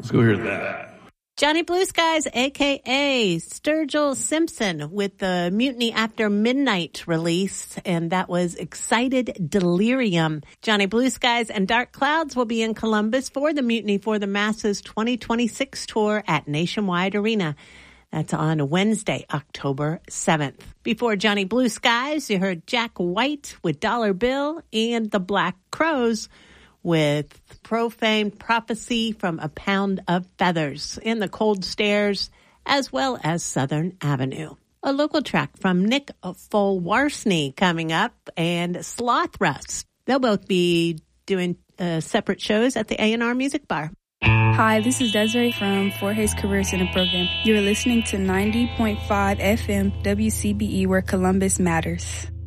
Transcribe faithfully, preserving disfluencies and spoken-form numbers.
Let's go hear that. Johnny Blue Skies, a k a. Sturgill Simpson, with the Mutiny After Midnight release, and that was Excited Delirium. Johnny Blue Skies and Dark Clouds will be in Columbus for the Mutiny for the Masses twenty twenty-six tour at Nationwide Arena. That's on Wednesday, October seventh. Before Johnny Blue Skies, you heard Jack White with Dollar Bill and the Black Crowes with Profane Prophecy from A Pound of Feathers, in the Cold Stairs, as well as Southern Avenue. A local track from Nick Folwarsny coming up, and Sloth Rust. They'll both be doing uh, separate shows at the A and R Music Bar. Hi, this is Desiree from Fort Hays Career Center program. You're listening to ninety point five F M W C B E, where Columbus matters.